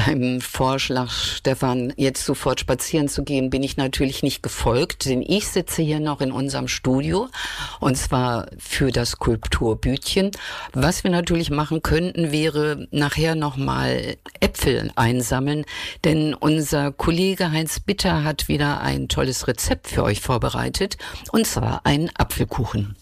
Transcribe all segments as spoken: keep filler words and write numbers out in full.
Deinem Vorschlag, Stefan, jetzt sofort spazieren zu gehen, bin ich natürlich nicht gefolgt, denn ich sitze hier noch in unserem Studio und zwar für das Skulpturbütchen. Was wir natürlich machen könnten, wäre nachher nochmal Äpfel einsammeln, denn unser Kollege Heinz Bitter hat wieder ein tolles Rezept für euch vorbereitet und zwar einen Apfelkuchen.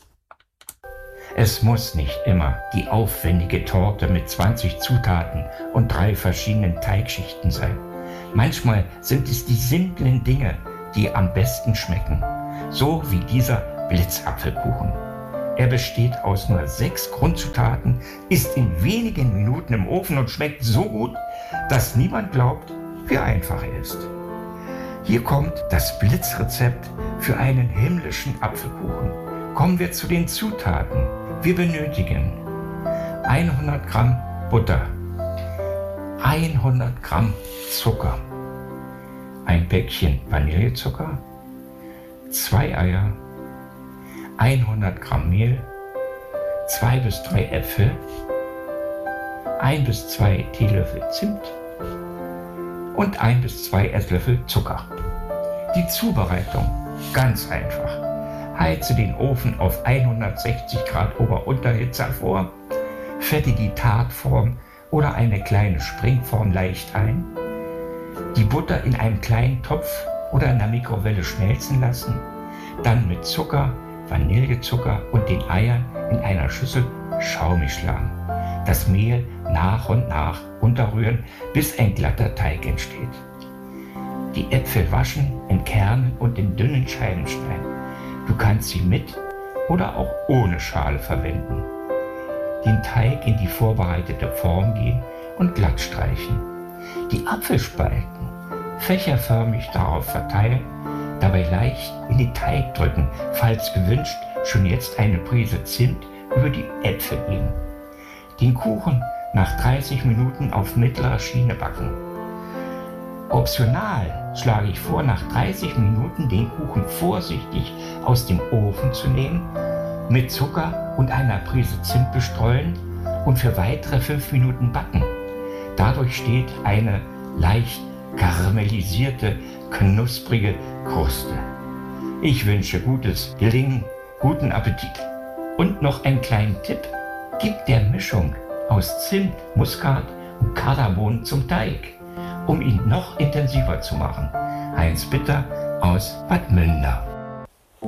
Es muss nicht immer die aufwendige Torte mit zwanzig Zutaten und drei verschiedenen Teigschichten sein. Manchmal sind es die simplen Dinge, die am besten schmecken. So wie dieser Blitzapfelkuchen. Er besteht aus nur sechs Grundzutaten, ist in wenigen Minuten im Ofen und schmeckt so gut, dass niemand glaubt, wie einfach er ist. Hier kommt das Blitzrezept für einen himmlischen Apfelkuchen. Kommen wir zu den Zutaten. Wir benötigen hundert Gramm Butter, hundert Gramm Zucker, ein Päckchen Vanillezucker, zwei Eier, hundert Gramm Mehl, zwei bis drei Äpfel, ein bis zwei Teelöffel Zimt und ein bis zwei Esslöffel Zucker. Die Zubereitung ganz einfach. Heize den Ofen auf hundertsechzig Grad Ober-Unterhitze vor, fette die Tartform oder eine kleine Springform leicht ein, die Butter in einem kleinen Topf oder in der Mikrowelle schmelzen lassen, dann mit Zucker, Vanillezucker und den Eiern in einer Schüssel schaumig schlagen. Das Mehl nach und nach unterrühren, bis ein glatter Teig entsteht. Die Äpfel waschen, entkernen und in dünnen Scheiben schneiden. Du kannst sie mit oder auch ohne Schale verwenden. Den Teig in die vorbereitete Form geben und glatt streichen. Die Apfelspalten fächerförmig darauf verteilen, dabei leicht in den Teig drücken, falls gewünscht, schon jetzt eine Prise Zimt über die Äpfel geben. Den Kuchen nach dreißig Minuten auf mittlerer Schiene backen. Optional schlage ich vor, nach dreißig Minuten den Kuchen vorsichtig aus dem Ofen zu nehmen, mit Zucker und einer Prise Zimt bestreuen und für weitere fünf Minuten backen. Dadurch steht eine leicht karamellisierte, knusprige Kruste. Ich wünsche gutes Gelingen, guten Appetit. Und noch einen kleinen Tipp: Gib der Mischung aus Zimt, Muskat und Kardamom zum Teig, um ihn noch intensiver zu machen. Heinz Bitter aus Bad Münder.